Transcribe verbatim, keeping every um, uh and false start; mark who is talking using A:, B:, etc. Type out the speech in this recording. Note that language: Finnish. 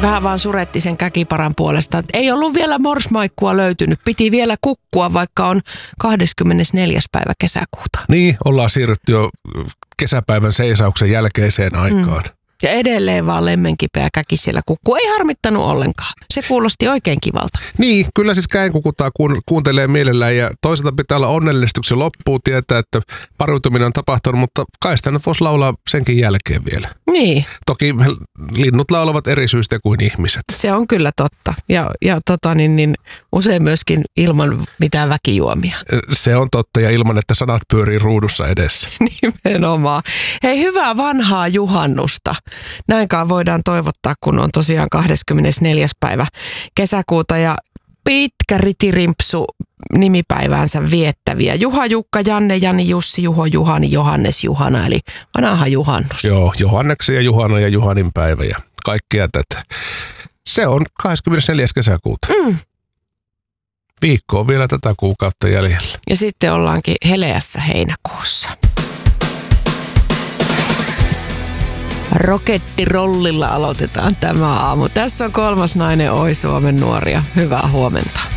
A: Vähän vaan suretti sen käkiparan puolesta. Et ei ollut vielä morsmaikkua löytynyt. Piti vielä kukkua, vaikka on kahdeskymmenesneljäs päivä kesäkuuta.
B: Niin, ollaan siirrytty jo kesäpäivän seisauksen jälkeiseen aikaan. Mm.
A: Ja edelleen vaan lemmenkipeä käki siellä kukkuu. Ei harmittanut ollenkaan. Se kuulosti oikein kivalta.
B: Niin, kyllä siis käenkukutaa kuun, kuuntelee mielellään ja toisaalta pitää olla onnellistuksi loppuun, tietää, että pariutuminen on tapahtunut, mutta kai sitä nyt voisi laulaa senkin jälkeen vielä.
A: Niin.
B: Toki linnut laulavat eri syystä kuin ihmiset.
A: Se on kyllä totta. Ja, ja tota, niin, niin, usein myöskin ilman mitään väkijuomia.
B: Se on totta ja ilman, että sanat pyörii ruudussa edessä.
A: Nimenomaan. Hei, hyvää vanhaa juhannusta. Näinkaan voidaan toivottaa, kun on tosiaan kahdeskymmenesneljäs päivä kesäkuuta ja pitkä ritirimpsu nimipäiväänsä viettäviä. Juha, Jukka, Janne, Jani, Jussi, Juho, Juhani, Johannes, Juhana, eli vanha juhannus.
B: Joo, Johanneksen ja Juhana ja Juhanin päivä ja kaikkea tätä. Se on kahdeskymmenesneljäs kesäkuuta. Mm. Viikko on vielä tätä kuukautta jäljellä.
A: Ja sitten ollaankin heleässä heinäkuussa. Rokettirollilla aloitetaan tämä aamu. Tässä on kolmas nainen Oi Suomen nuoria. Hyvää huomenta.